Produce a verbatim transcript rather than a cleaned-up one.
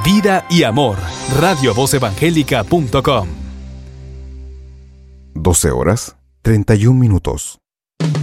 vida y amor. radio voz evangélica punto com. doce horas, treinta y un minutos.